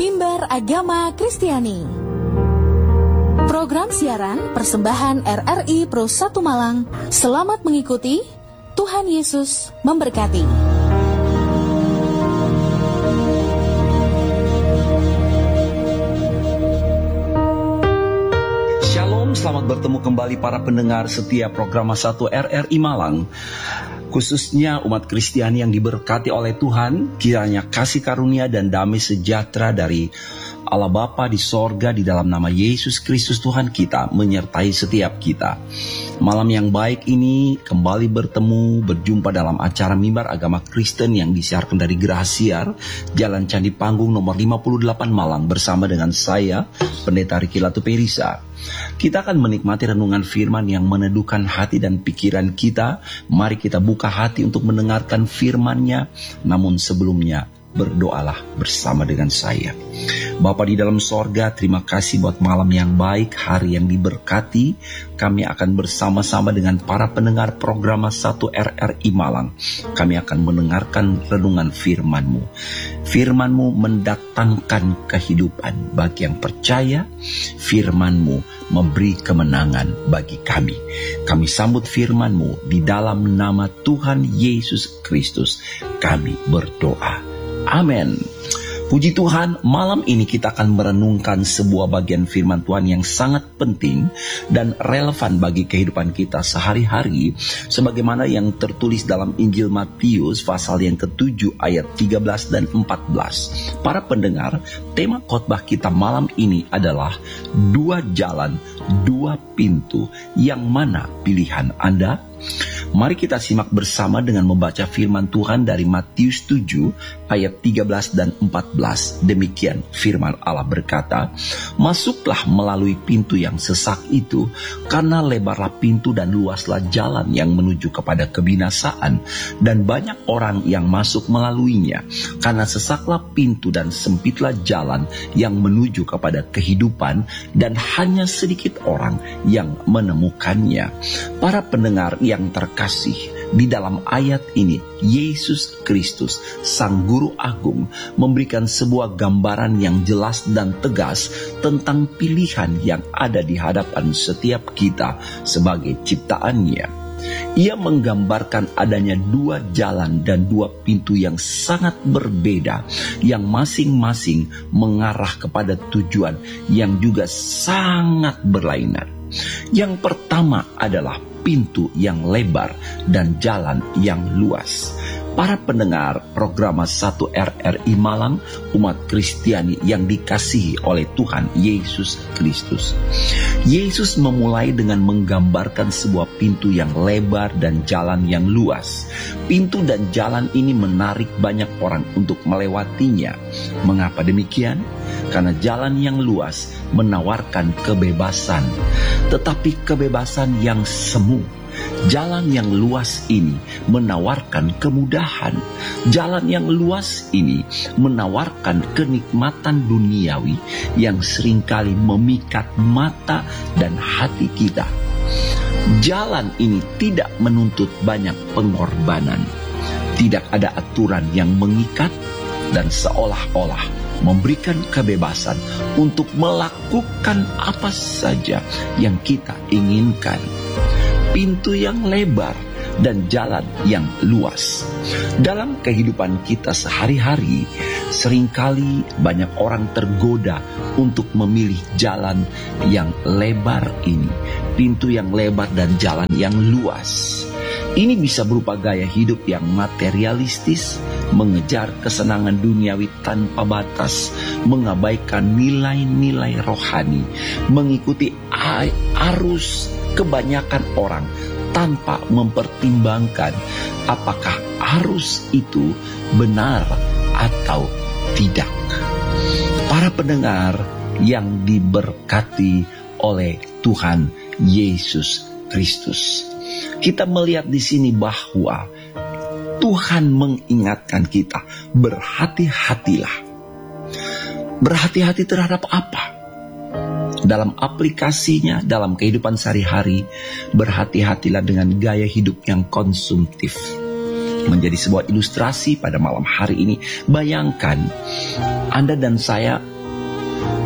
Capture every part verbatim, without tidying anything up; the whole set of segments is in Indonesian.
Mimbar Agama Kristiani. Program siaran persembahan R R I Pro satu Malang. Selamat mengikuti. Tuhan Yesus memberkati. Shalom, selamat bertemu kembali para pendengar setia program satu R R I Malang. Khususnya umat Kristiani yang diberkati oleh Tuhan, kiranya kasih karunia dan damai sejahtera dari Allah Bapa di sorga di dalam nama Yesus Kristus Tuhan kita menyertai setiap kita. Malam yang baik ini kembali bertemu, berjumpa dalam acara Mimbar Agama Kristen yang disiarkan dari Grahasiar, Jalan Candi Panggung nomor lima puluh delapan Malang bersama dengan saya, Pendeta Riki Latuperisa. Kita akan menikmati renungan firman yang meneduhkan hati dan pikiran kita. Mari kita buka hati untuk mendengarkan firman-Nya. Namun sebelumnya, berdoalah bersama dengan saya. Bapa di dalam sorga, terima kasih buat malam yang baik, hari yang diberkati. Kami akan bersama-sama dengan para pendengar program satu R R I Malang. Kami akan mendengarkan renungan firman-Mu. Firman-Mu mendatangkan kehidupan bagi yang percaya. Firman-Mu memberi kemenangan bagi kami. Kami sambut firman-Mu di dalam nama Tuhan Yesus Kristus. Kami berdoa. Amin. Puji Tuhan, malam ini kita akan merenungkan sebuah bagian firman Tuhan yang sangat penting dan relevan bagi kehidupan kita sehari-hari, sebagaimana yang tertulis dalam Injil Matius pasal yang ketujuh ayat tiga belas dan empat belas. Para pendengar, tema khotbah kita malam ini adalah dua jalan, dua pintu. Yang mana pilihan Anda? Mari kita simak bersama dengan membaca firman Tuhan dari Matius tujuh ayat tiga belas dan empat belas. Demikian firman Allah berkata, "Masuklah melalui pintu yang sesak itu, karena lebarlah pintu dan luaslah jalan yang menuju kepada kebinasaan, dan banyak orang yang masuk melaluinya. Karena sesaklah pintu dan sempitlah jalan yang menuju kepada kehidupan, dan hanya sedikit orang yang menemukannya." Para pendengar yang terkasih, di dalam ayat ini, Yesus Kristus, Sang Guru Agung, memberikan sebuah gambaran yang jelas dan tegas tentang pilihan yang ada di hadapan setiap kita sebagai ciptaannya. Ia menggambarkan adanya dua jalan dan dua pintu yang sangat berbeda, yang masing-masing mengarah kepada tujuan yang juga sangat berlainan. Yang pertama adalah pintu yang lebar dan jalan yang luas. Para pendengar program satu R R I Malang, umat Kristiani yang dikasihi oleh Tuhan Yesus Kristus. Yesus memulai dengan menggambarkan sebuah pintu yang lebar dan jalan yang luas. Pintu dan jalan ini menarik banyak orang untuk melewatinya. Mengapa demikian? Karena jalan yang luas menawarkan kebebasan, tetapi kebebasan yang semu. Jalan yang luas ini menawarkan kemudahan. Jalan yang luas ini menawarkan kenikmatan duniawi yang seringkali memikat mata dan hati kita. Jalan ini tidak menuntut banyak pengorbanan. Tidak ada aturan yang mengikat dan seolah-olah memberikan kebebasan untuk melakukan apa saja yang kita inginkan. Pintu yang lebar dan jalan yang luas. Dalam kehidupan kita sehari-hari, seringkali banyak orang tergoda untuk memilih jalan yang lebar ini, pintu yang lebar dan jalan yang luas. Ini bisa berupa gaya hidup yang materialistis, mengejar kesenangan duniawi tanpa batas, mengabaikan nilai-nilai rohani, mengikuti arus kebanyakan orang tanpa mempertimbangkan apakah arus itu benar atau tidak. Para pendengar yang diberkati oleh Tuhan Yesus Kristus, kita melihat di sini bahwa Tuhan mengingatkan kita, berhati-hatilah. Berhati-hati terhadap apa? Dalam aplikasinya, dalam kehidupan sehari-hari, berhati-hatilah dengan gaya hidup yang konsumtif. Menjadi sebuah ilustrasi pada malam hari ini, bayangkan Anda dan saya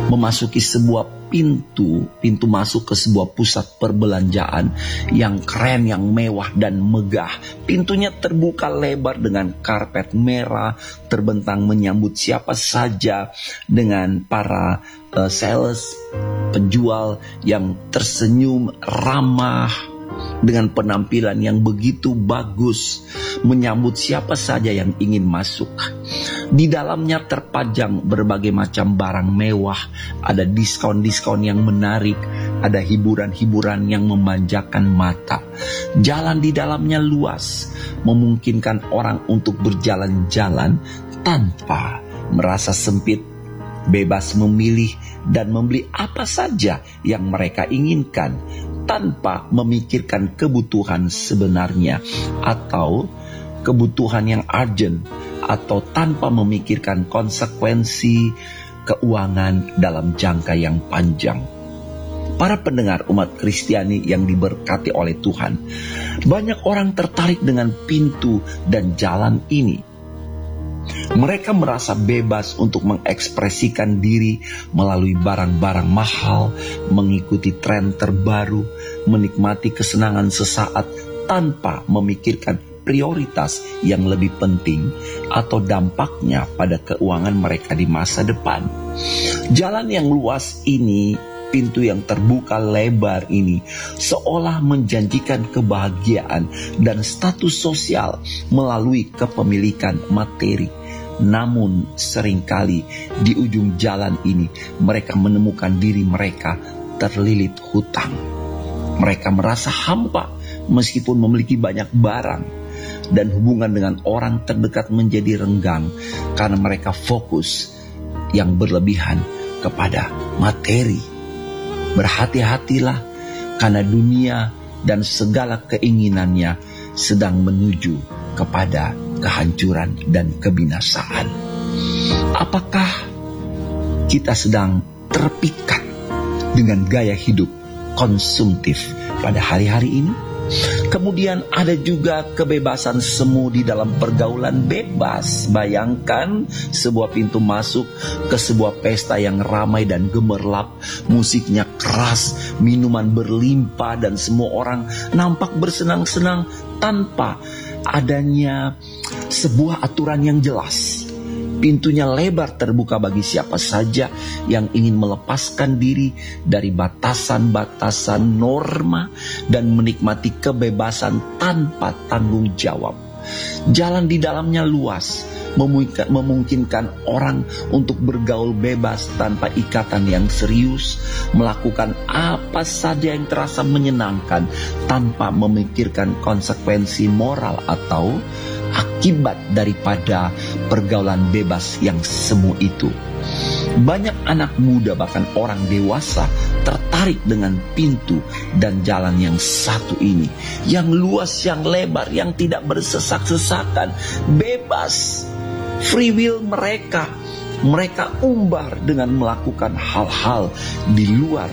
memasuki sebuah pintu, pintu masuk ke sebuah pusat perbelanjaan yang keren, yang mewah dan megah. Pintunya terbuka lebar dengan karpet merah, terbentang menyambut siapa saja, dengan para uh, sales, penjual yang tersenyum ramah, dengan penampilan yang begitu bagus, menyambut siapa saja yang ingin masuk. Di dalamnya terpajang berbagai macam barang mewah, ada diskon-diskon yang menarik, ada hiburan-hiburan yang memanjakan mata. Jalan di dalamnya luas, memungkinkan orang untuk berjalan-jalan tanpa merasa sempit, bebas memilih dan membeli apa saja yang mereka inginkan, tanpa memikirkan kebutuhan sebenarnya atau kebutuhan yang urgent, atau tanpa memikirkan konsekuensi keuangan dalam jangka yang panjang. Para pendengar umat Kristiani yang diberkati oleh Tuhan, banyak orang tertarik dengan pintu dan jalan ini. Mereka merasa bebas untuk mengekspresikan diri melalui barang-barang mahal, mengikuti tren terbaru, menikmati kesenangan sesaat tanpa memikirkan prioritas yang lebih penting atau dampaknya pada keuangan mereka di masa depan. Jalan yang luas ini, pintu yang terbuka lebar ini, seolah menjanjikan kebahagiaan dan status sosial melalui kepemilikan materi. Namun seringkali di ujung jalan ini mereka menemukan diri mereka terlilit hutang. Mereka merasa hampa meskipun memiliki banyak barang, dan hubungan dengan orang terdekat menjadi renggang karena mereka fokus yang berlebihan kepada materi. Berhati-hatilah, karena dunia dan segala keinginannya sedang menuju kepada kehancuran dan kebinasaan. Apakah kita sedang terpikat dengan gaya hidup konsumtif pada hari-hari ini? Kemudian ada juga kebebasan semu di dalam pergaulan bebas. Bayangkan sebuah pintu masuk ke sebuah pesta yang ramai dan gemerlap, musiknya keras, minuman berlimpah, dan semua orang nampak bersenang-senang tanpa adanya sebuah aturan yang jelas. Pintunya lebar terbuka bagi siapa saja yang ingin melepaskan diri dari batasan-batasan norma dan menikmati kebebasan tanpa tanggung jawab. Jalan di dalamnya luas, memungkinkan orang untuk bergaul bebas tanpa ikatan yang serius, melakukan apa saja yang terasa menyenangkan tanpa memikirkan konsekuensi moral atau akibat daripada pergaulan bebas yang semu itu. Banyak anak muda, bahkan orang dewasa, tertarik dengan pintu dan jalan yang satu ini, yang luas, yang lebar, yang tidak bersesak-sesakan, bebas. Free will mereka, mereka umbar dengan melakukan hal-hal di luar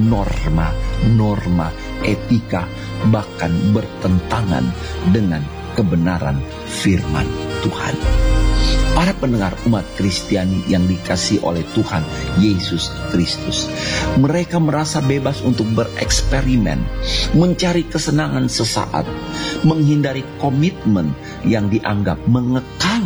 norma-norma etika, bahkan bertentangan dengan kebenaran firman Tuhan. Para pendengar umat Kristiani yang dikasihi oleh Tuhan Yesus Kristus, mereka merasa bebas untuk bereksperimen, mencari kesenangan sesaat, menghindari komitmen yang dianggap mengekang.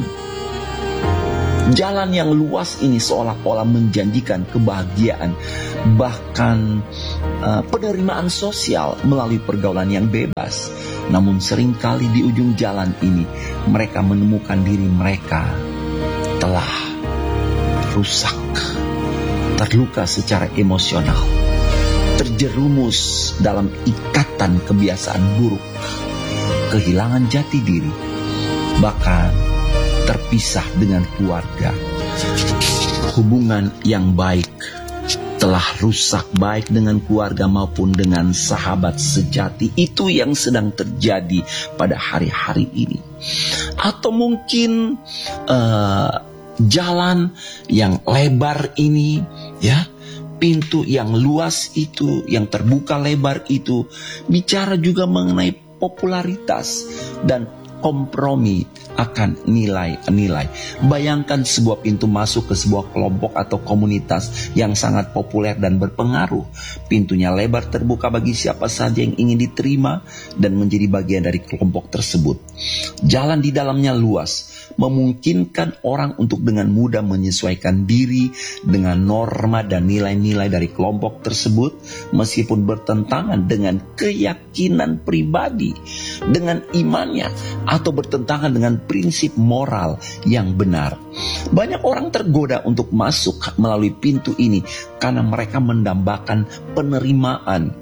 Jalan yang luas ini seolah-olah menjanjikan kebahagiaan, bahkan uh, penerimaan sosial melalui pergaulan yang bebas. Namun seringkali di ujung jalan ini mereka menemukan diri mereka telah rusak, terluka secara emosional, terjerumus dalam ikatan kebiasaan buruk, kehilangan jati diri, bahkan terpisah dengan keluarga. Hubungan yang baik telah rusak, baik dengan keluarga maupun dengan sahabat sejati. Itu yang sedang terjadi pada hari-hari ini. Atau mungkin uh, jalan yang lebar ini, ya, pintu yang luas itu, yang terbuka lebar itu, bicara juga mengenai popularitas dan berkompromi akan nilai-nilai. Bayangkan sebuah pintu masuk ke sebuah kelompok atau komunitas yang sangat populer dan berpengaruh. Pintunya lebar terbuka bagi siapa saja yang ingin diterima dan menjadi bagian dari kelompok tersebut. Jalan di dalamnya luas, memungkinkan orang untuk dengan mudah menyesuaikan diri dengan norma dan nilai-nilai dari kelompok tersebut, meskipun bertentangan dengan keyakinan pribadi, dengan imannya, atau bertentangan dengan prinsip moral yang benar. Banyak orang tergoda untuk masuk melalui pintu ini karena mereka mendambakan penerimaan.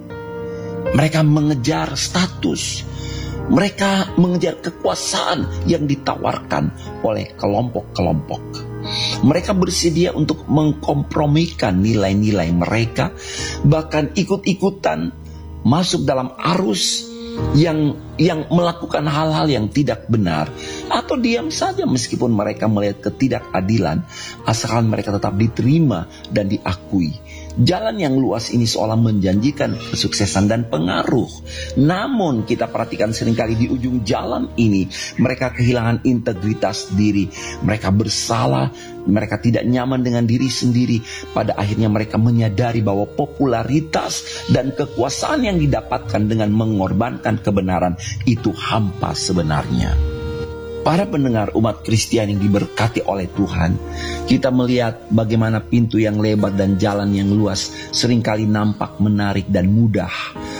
Mereka mengejar status. Mereka mengejar kekuasaan yang ditawarkan oleh kelompok-kelompok. Mereka bersedia untuk mengkompromikan nilai-nilai mereka, bahkan ikut-ikutan masuk dalam arus yang yang melakukan hal-hal yang tidak benar, atau diam saja meskipun mereka melihat ketidakadilan, asalkan mereka tetap diterima dan diakui. Jalan yang luas ini seolah menjanjikan kesuksesan dan pengaruh. Namun kita perhatikan seringkali di ujung jalan ini mereka kehilangan integritas diri. Mereka bersalah, mereka tidak nyaman dengan diri sendiri. Pada akhirnya mereka menyadari bahwa popularitas dan kekuasaan yang didapatkan dengan mengorbankan kebenaran itu hampa sebenarnya. Para pendengar umat Kristiani yang diberkati oleh Tuhan, kita melihat bagaimana pintu yang lebar dan jalan yang luas seringkali nampak menarik dan mudah.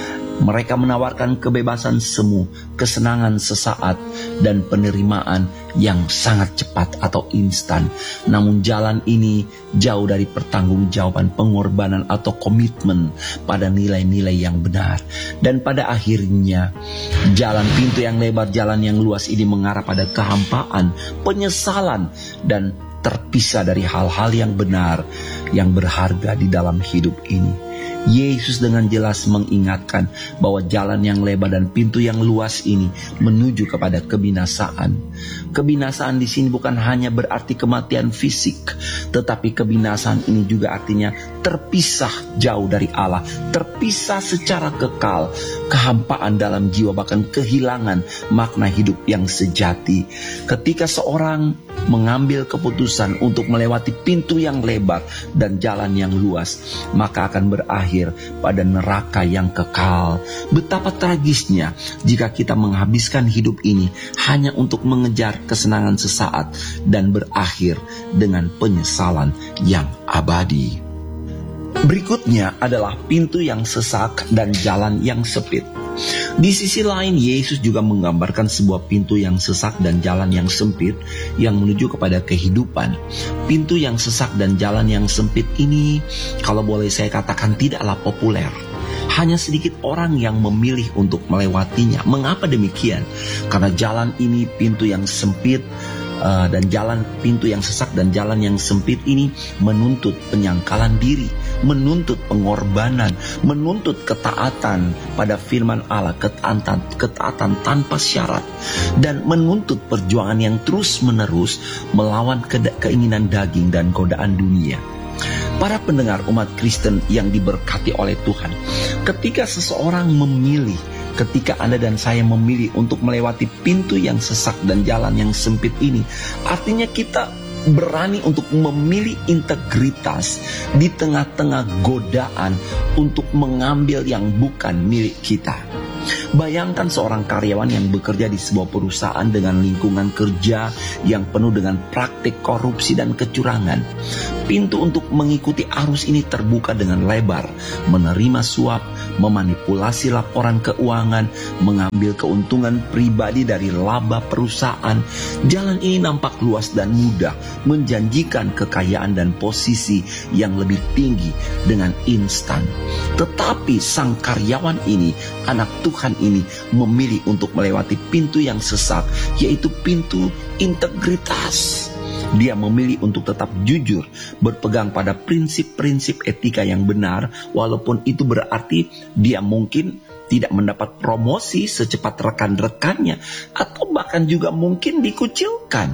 Mereka menawarkan kebebasan semu, kesenangan sesaat, dan penerimaan yang sangat cepat atau instan. Namun jalan ini jauh dari pertanggungjawaban, pengorbanan, atau komitmen pada nilai-nilai yang benar. Dan pada akhirnya, jalan pintu yang lebar, jalan yang luas ini mengarah pada kehampaan, penyesalan, dan terpisah dari hal-hal yang benar, yang berharga di dalam hidup ini. Yesus dengan jelas mengingatkan bahwa jalan yang lebar dan pintu yang luas ini menuju kepada kebinasaan. Kebinasaan di sini bukan hanya berarti kematian fisik, tetapi kebinasaan ini juga artinya terpisah jauh dari Allah, terpisah secara kekal, kehampaan dalam jiwa, bahkan kehilangan makna hidup yang sejati. Ketika seorang mengambil keputusan untuk melewati pintu yang lebar dan jalan yang luas, maka akan berakhir pada neraka yang kekal. Betapa tragisnya jika kita menghabiskan hidup ini hanya untuk mengejar kesenangan sesaat dan berakhir dengan penyesalan yang abadi. Berikutnya adalah pintu yang sesak dan jalan yang sempit. Di sisi lain, Yesus juga menggambarkan sebuah pintu yang sesak dan jalan yang sempit yang menuju kepada kehidupan. Pintu yang sesak dan jalan yang sempit ini, kalau boleh saya katakan, tidaklah populer. Hanya sedikit orang yang memilih untuk melewatinya. Mengapa demikian? Karena jalan ini pintu yang sempit, Uh, dan jalan pintu yang sesak dan jalan yang sempit ini menuntut penyangkalan diri, menuntut pengorbanan, menuntut ketaatan pada firman Allah, ketaatan, ketaatan tanpa syarat, dan menuntut perjuangan yang terus menerus melawan ke- keinginan daging dan godaan dunia. Para pendengar umat Kristen yang diberkati oleh Tuhan, ketika seseorang memilih, ketika Anda dan saya memilih untuk melewati pintu yang sesak dan jalan yang sempit ini, artinya kita berani untuk memilih integritas di tengah-tengah godaan untuk mengambil yang bukan milik kita. Bayangkan seorang karyawan yang bekerja di sebuah perusahaan dengan lingkungan kerja yang penuh dengan praktik korupsi dan kecurangan. Pintu untuk mengikuti arus ini terbuka dengan lebar, menerima suap, memanipulasi laporan keuangan, mengambil keuntungan pribadi dari laba perusahaan. Jalan ini nampak luas dan mudah, menjanjikan kekayaan dan posisi yang lebih tinggi dengan instan. Tetapi sang karyawan ini, anak Tuhan ini, memilih untuk melewati pintu yang sesak, yaitu pintu integritas. Dia memilih untuk tetap jujur, berpegang pada prinsip-prinsip etika yang benar, walaupun itu berarti dia mungkin tidak mendapat promosi secepat rekan-rekannya, atau bahkan juga mungkin dikucilkan.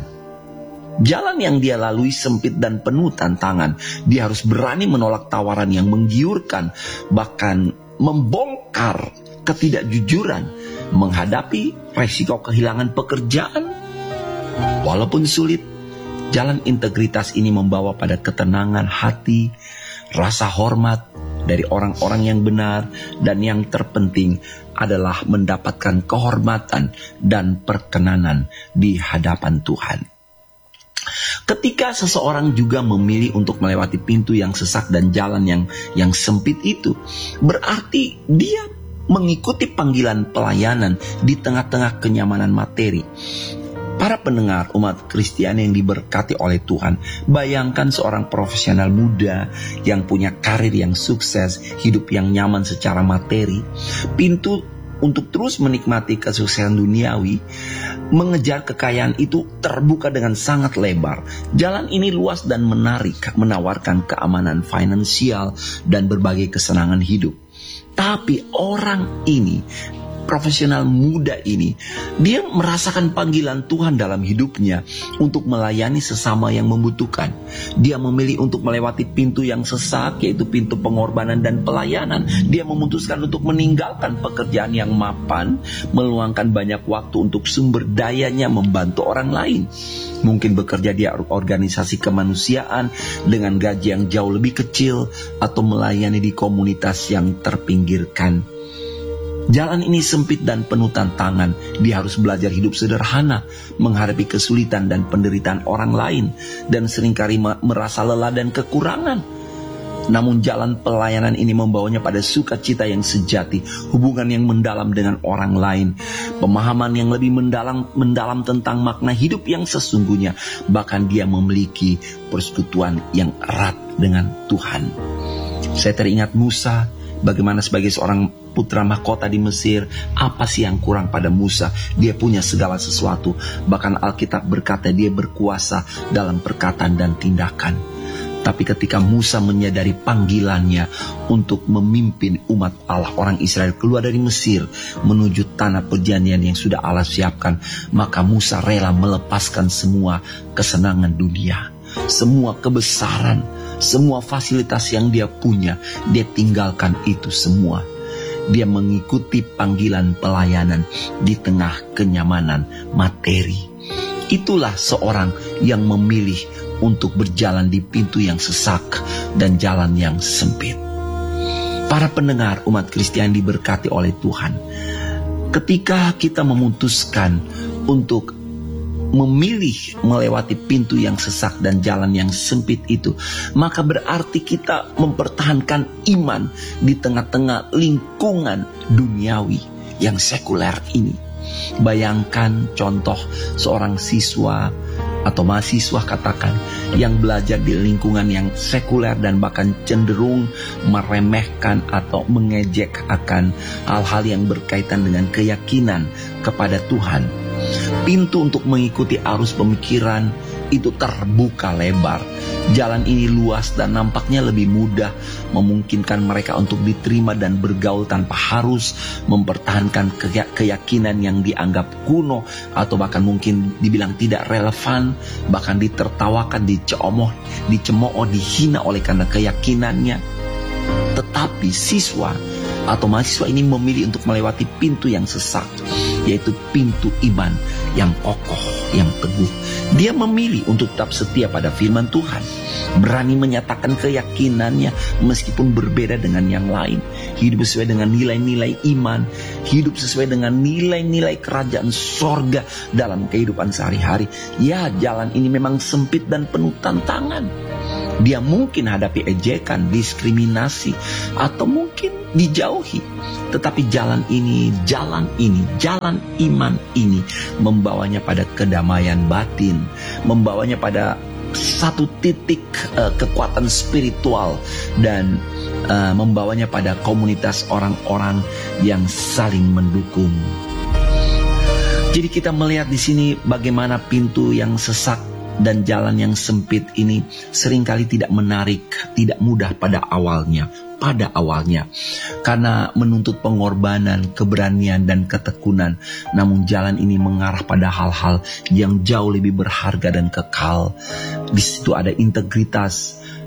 Jalan yang dia lalui sempit dan penuh tantangan. Dia harus berani menolak tawaran yang menggiurkan, bahkan membongkar ketidakjujuran menghadapi resiko kehilangan pekerjaan. Walaupun sulit, jalan integritas ini membawa pada ketenangan hati, rasa hormat dari orang-orang yang benar, dan yang terpenting adalah mendapatkan kehormatan dan perkenanan di hadapan Tuhan. Ketika seseorang juga memilih untuk melewati pintu yang sesak dan jalan yang yang sempit itu, berarti dia mengikuti panggilan pelayanan di tengah-tengah kenyamanan materi. Para pendengar umat Kristiani yang diberkati oleh Tuhan, bayangkan seorang profesional muda yang punya karir yang sukses, hidup yang nyaman secara materi. Pintu untuk terus menikmati kesuksesan duniawi, mengejar kekayaan itu terbuka dengan sangat lebar. Jalan ini luas dan menarik, menawarkan keamanan finansial dan berbagai kesenangan hidup. Tapi orang ini, profesional muda ini, dia merasakan panggilan Tuhan dalam hidupnya untuk melayani sesama yang membutuhkan. Dia memilih untuk melewati pintu yang sesak, yaitu pintu pengorbanan dan pelayanan. Dia memutuskan untuk meninggalkan pekerjaan yang mapan, meluangkan banyak waktu untuk sumber dayanya membantu orang lain. Mungkin bekerja di organisasi kemanusiaan dengan gaji yang jauh lebih kecil, atau melayani di komunitas yang terpinggirkan. Jalan ini sempit dan penuh tantangan. Dia harus belajar hidup sederhana, menghadapi kesulitan dan penderitaan orang lain, dan seringkali merasa lelah dan kekurangan. Namun jalan pelayanan ini membawanya pada sukacita yang sejati, hubungan yang mendalam dengan orang lain, pemahaman yang lebih mendalam mendalam tentang makna hidup yang sesungguhnya. Bahkan dia memiliki persekutuan yang erat dengan Tuhan. Saya teringat Musa. Bagaimana sebagai seorang putra mahkota di Mesir, apa sih yang kurang pada Musa? Dia punya segala sesuatu. Bahkan Alkitab berkata dia berkuasa dalam perkataan dan tindakan. Tapi ketika Musa menyadari panggilannya untuk memimpin umat Allah, orang Israel, keluar dari Mesir menuju tanah perjanjian yang sudah Allah siapkan, maka Musa rela melepaskan semua kesenangan dunia, semua kebesaran, semua fasilitas yang dia punya. Dia tinggalkan itu semua. Dia mengikuti panggilan pelayanan di tengah kenyamanan materi. Itulah seorang yang memilih untuk berjalan di pintu yang sesak dan jalan yang sempit. Para pendengar umat Kristiani diberkati oleh Tuhan, ketika kita memutuskan untuk memilih melewati pintu yang sesak dan jalan yang sempit itu, maka berarti kita mempertahankan iman di tengah-tengah lingkungan duniawi yang sekuler ini. Bayangkan contoh seorang siswa atau mahasiswa katakan yang belajar di lingkungan yang sekuler dan bahkan cenderung meremehkan atau mengejek akan hal-hal yang berkaitan dengan keyakinan kepada Tuhan. Pintu untuk mengikuti arus pemikiran itu terbuka lebar. Jalan ini luas dan nampaknya lebih mudah, memungkinkan mereka untuk diterima dan bergaul tanpa harus mempertahankan keyakinan yang dianggap kuno atau bahkan mungkin dibilang tidak relevan, bahkan ditertawakan, dicemooh, dicemooh, dihina oleh karena keyakinannya. Tetapi siswa atau mahasiswa ini memilih untuk melewati pintu yang sesak, yaitu pintu iman yang kokoh, yang teguh. Dia memilih untuk tetap setia pada firman Tuhan, berani menyatakan keyakinannya meskipun berbeda dengan yang lain, hidup sesuai dengan nilai-nilai iman, hidup sesuai dengan nilai-nilai kerajaan sorga dalam kehidupan sehari-hari. Ya, jalan ini memang sempit dan penuh tantangan. Dia mungkin hadapi ejekan, diskriminasi, atau mungkin dijauhi. Tetapi jalan ini, jalan ini, jalan iman ini membawanya pada kedamaian batin, membawanya pada satu titik uh, kekuatan spiritual, dan uh, membawanya pada komunitas orang-orang yang saling mendukung. Jadi kita melihat di sini bagaimana pintu yang sesak dan jalan yang sempit ini seringkali tidak menarik, tidak mudah pada awalnya. Pada awalnya, karena menuntut pengorbanan, keberanian, dan ketekunan. Namun jalan ini mengarah pada hal-hal yang jauh lebih berharga dan kekal. Di situ ada integritas,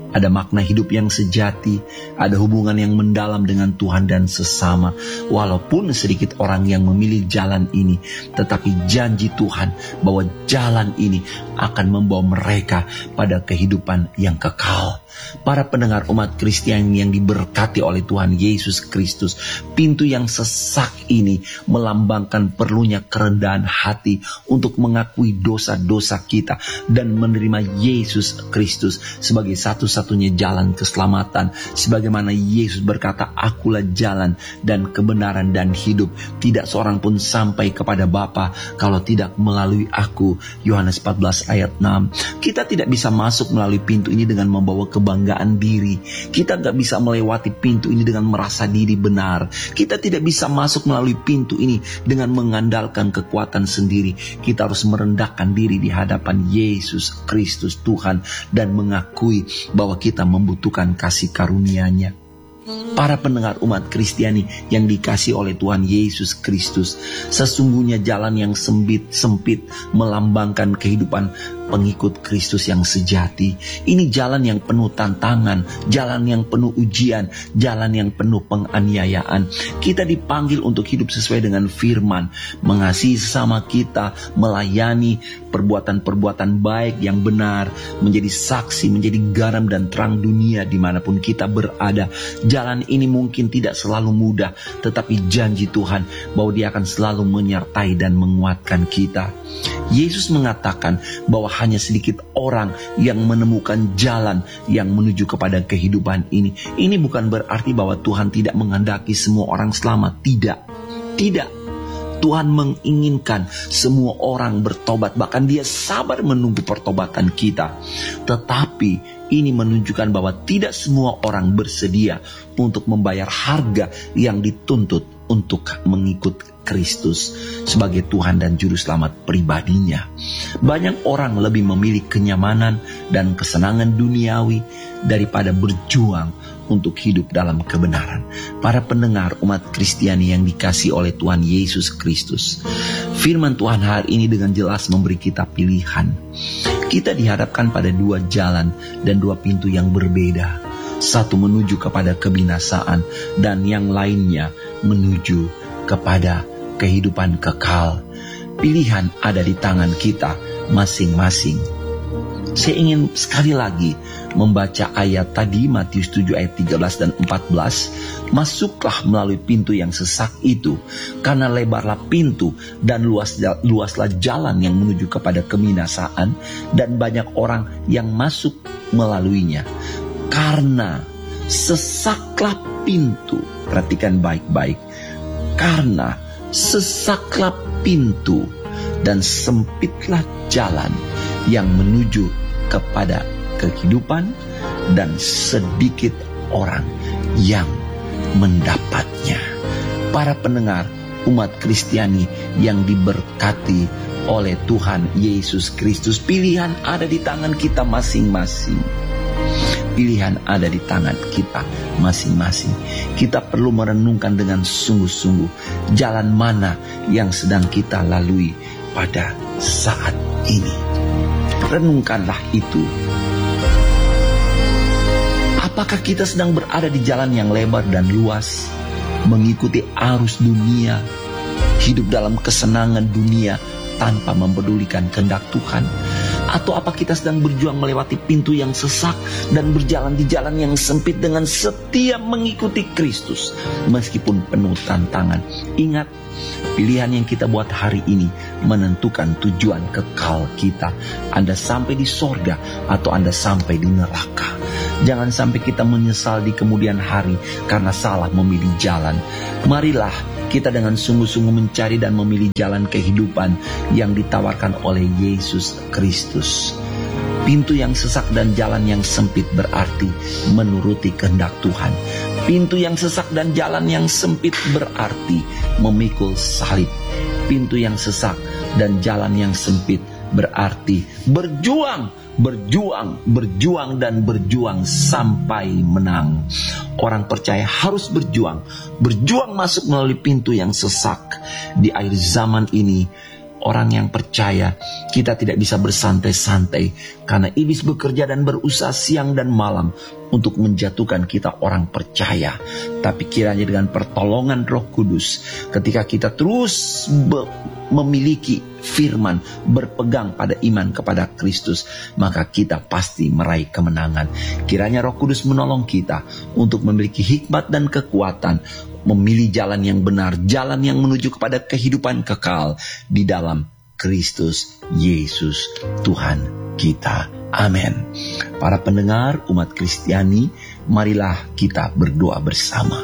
ada makna hidup yang sejati, ada hubungan yang mendalam dengan Tuhan dan sesama. Walaupun sedikit orang yang memilih jalan ini, tetapi janji Tuhan bahwa jalan ini akan membawa mereka pada kehidupan yang kekal. Para pendengar umat Kristen yang diberkati oleh Tuhan Yesus Kristus, pintu yang sesak ini melambangkan perlunya kerendahan hati untuk mengakui dosa-dosa kita dan menerima Yesus Kristus sebagai satu-satunya jalan keselamatan. Sebagaimana Yesus berkata, "Akulah jalan dan kebenaran dan hidup. Tidak seorang pun sampai kepada Bapa kalau tidak melalui aku." Yohanes empat belas ayat enam. Kita tidak bisa masuk melalui pintu ini dengan membawa kebanggaan diri. Kita gak bisa melewati pintu ini dengan merasa diri benar. Kita tidak bisa masuk melalui pintu ini dengan mengandalkan kekuatan sendiri. Kita harus merendahkan diri di hadapan Yesus Kristus Tuhan dan mengakui bahwa kita membutuhkan kasih karunia-Nya. Para pendengar umat Kristiani yang dikasihi oleh Tuhan Yesus Kristus, sesungguhnya jalan yang sempit sempit melambangkan kehidupan pengikut Kristus yang sejati. Ini jalan yang penuh tantangan, jalan yang penuh ujian, jalan yang penuh penganiayaan. Kita dipanggil untuk hidup sesuai dengan firman, mengasihi sesama kita, melayani perbuatan-perbuatan baik yang benar, menjadi saksi, menjadi garam dan terang dunia dimanapun kita berada. Jalan ini mungkin tidak selalu mudah, tetapi janji Tuhan bahwa Dia akan selalu menyertai dan menguatkan kita. Yesus mengatakan bahwa hanya sedikit orang yang menemukan jalan yang menuju kepada kehidupan ini. Ini bukan berarti bahwa Tuhan tidak menghendaki semua orang selamat. Tidak, tidak. Tuhan menginginkan semua orang bertobat. Bahkan Dia sabar menunggu pertobatan kita. Tetapi ini menunjukkan bahwa tidak semua orang bersedia untuk membayar harga yang dituntut untuk mengikut Kristus sebagai Tuhan dan Juru Selamat pribadinya. Banyak orang lebih memilih kenyamanan dan kesenangan duniawi daripada berjuang untuk hidup dalam kebenaran. Para pendengar umat Kristiani yang dikasihi oleh Tuhan Yesus Kristus, firman Tuhan hari ini dengan jelas memberi kita pilihan. Kita dihadapkan pada dua jalan dan dua pintu yang berbeda. Satu menuju kepada kebinasaan dan yang lainnya menuju kepada kehidupan kekal. Pilihan ada di tangan kita masing-masing. Saya ingin sekali lagi membaca ayat tadi, Matius tujuh ayat tiga belas dan empat belas. Masuklah melalui pintu yang sesak itu, karena lebarlah pintu dan luas, luaslah jalan yang menuju kepada kebinasaan, dan banyak orang yang masuk melaluinya. Karena sesaklah pintu, perhatikan baik-baik, karena sesaklah pintu dan sempitlah jalan yang menuju kepada kehidupan, dan sedikit orang yang mendapatnya. Para pendengar umat Kristiani yang diberkati oleh Tuhan Yesus Kristus, pilihan ada di tangan kita masing-masing. Pilihan ada di tangan kita masing-masing. Kita perlu merenungkan dengan sungguh-sungguh jalan mana yang sedang kita lalui pada saat ini. Renungkanlah itu. Apakah kita sedang berada di jalan yang lebar dan luas, mengikuti arus dunia, hidup dalam kesenangan dunia tanpa mempedulikan kehendak Tuhan? Atau apa kita sedang berjuang melewati pintu yang sesak dan berjalan di jalan yang sempit dengan setia mengikuti Kristus meskipun penuh tantangan? Ingat, pilihan yang kita buat hari ini menentukan tujuan kekal kita. Anda sampai di sorga atau Anda sampai di neraka. Jangan sampai kita menyesal di kemudian hari karena salah memilih jalan. Marilah kita dengan sungguh-sungguh mencari dan memilih jalan kehidupan yang ditawarkan oleh Yesus Kristus. Pintu yang sesak dan jalan yang sempit berarti menuruti kehendak Tuhan. Pintu yang sesak dan jalan yang sempit berarti memikul salib. Pintu yang sesak dan jalan yang sempit berarti berjuang, berjuang, berjuang dan berjuang sampai menang. Orang percaya harus berjuang, berjuang masuk melalui pintu yang sesak. Di akhir zaman ini, orang yang percaya, kita tidak bisa bersantai-santai karena iblis bekerja dan berusaha siang dan malam untuk menjatuhkan kita orang percaya. Tapi kiranya dengan pertolongan Roh Kudus, ketika kita terus be- memiliki firman, berpegang pada iman kepada Kristus, maka kita pasti meraih kemenangan. Kiranya Roh Kudus menolong kita untuk memiliki hikmat dan kekuatan, memilih jalan yang benar, jalan yang menuju kepada kehidupan kekal di dalam Kristus Yesus Tuhan kita. Amin. Para pendengar umat Kristiani, marilah kita berdoa bersama.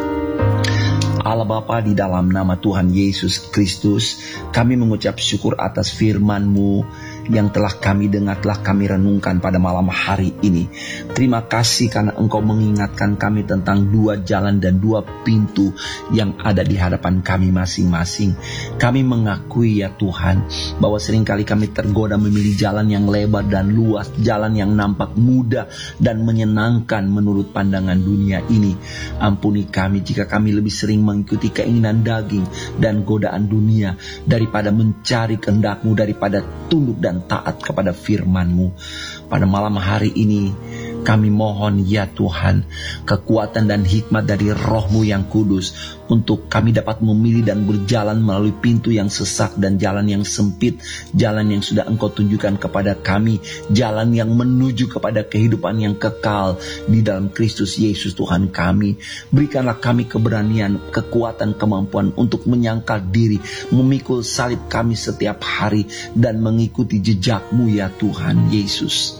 Allah Bapa, di dalam nama Tuhan Yesus Kristus, kami mengucap syukur atas firman-Mu yang telah kami dengar, telah kami renungkan pada malam hari ini. Terima kasih karena Engkau mengingatkan kami tentang dua jalan dan dua pintu yang ada di hadapan kami masing-masing. Kami mengakui ya Tuhan, bahwa seringkali kami tergoda memilih jalan yang lebar dan luas, jalan yang nampak mudah dan menyenangkan menurut pandangan dunia ini. Ampuni kami jika kami lebih sering mengikuti keinginan daging dan godaan dunia daripada mencari kehendak-Mu, daripada tunduk dan taat kepada firman-Mu. Pada malam hari ini kami mohon ya Tuhan, kekuatan dan hikmat dari Roh-Mu yang kudus untuk kami dapat memilih dan berjalan melalui pintu yang sesak dan jalan yang sempit, jalan yang sudah Engkau tunjukkan kepada kami, jalan yang menuju kepada kehidupan yang kekal di dalam Kristus Yesus Tuhan kami. Berikanlah kami keberanian, kekuatan, kemampuan untuk menyangkal diri, memikul salib kami setiap hari dan mengikuti jejak-Mu ya Tuhan Yesus.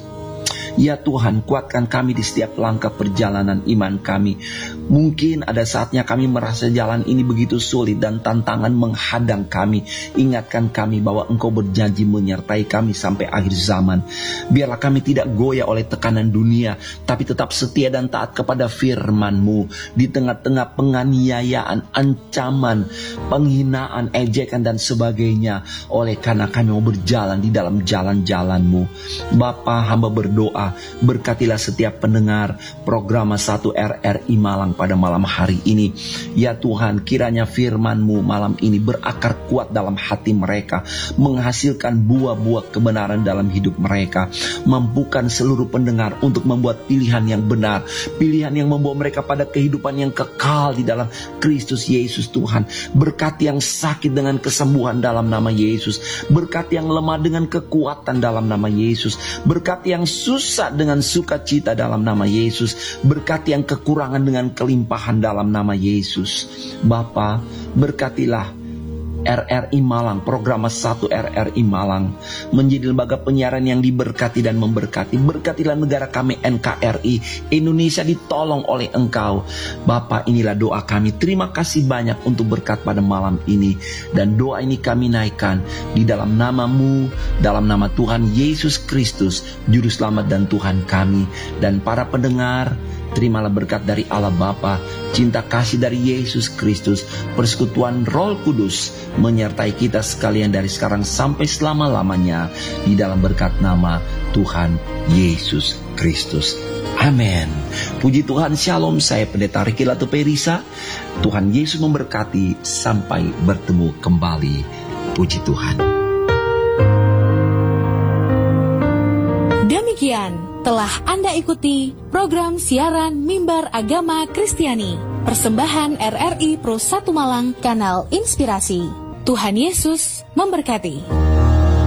Ya Tuhan, kuatkan kami di setiap langkah perjalanan iman kami. Mungkin ada saatnya kami merasa jalan ini begitu sulit dan tantangan menghadang kami. Ingatkan kami bahwa Engkau berjanji menyertai kami sampai akhir zaman. Biarlah kami tidak goyah oleh tekanan dunia, tapi tetap setia dan taat kepada firman-Mu. Di tengah-tengah penganiayaan, ancaman, penghinaan, ejekan dan sebagainya, oleh karena kami mau berjalan di dalam jalan-jalan-Mu. Bapa, hamba berdoa, berkatilah setiap pendengar program satu R R I Malang pada malam hari ini. Ya Tuhan, kiranya firman-Mu malam ini berakar kuat dalam hati mereka, menghasilkan buah-buah kebenaran dalam hidup mereka. Mampukan seluruh pendengar untuk membuat pilihan yang benar, pilihan yang membawa mereka pada kehidupan yang kekal di dalam Kristus Yesus Tuhan. Berkati yang sakit dengan kesembuhan dalam nama Yesus. Berkati yang lemah dengan kekuatan dalam nama Yesus. Berkati yang susah dengan sukacita dalam nama Yesus. Berkati yang kekurangan dengan kelimpahan dalam nama Yesus. Bapa, berkatilah R R I Malang, program satu R R I Malang menjadi lembaga penyiaran yang diberkati dan memberkati. Berkatilah negara kami N K R I Indonesia, ditolong oleh Engkau. Bapa, inilah doa kami. Terima kasih banyak untuk berkat pada malam ini. Dan doa ini kami naikkan di dalam nama-Mu, dalam nama Tuhan Yesus Kristus, Juru Selamat dan Tuhan kami. Dan para pendengar, terimalah berkat dari Allah Bapa, cinta kasih dari Yesus Kristus, persekutuan Roh Kudus menyertai kita sekalian dari sekarang sampai selama-lamanya di dalam berkat nama Tuhan Yesus Kristus. Amin. Puji Tuhan, Shalom. Saya Pendeta Riki Latu Perisa. Tuhan Yesus memberkati. Sampai bertemu kembali. Puji Tuhan. Demikian telah Anda ikuti program siaran Mimbar Agama Kristiani, persembahan R R I Pro satu Malang, Kanal Inspirasi. Tuhan Yesus memberkati.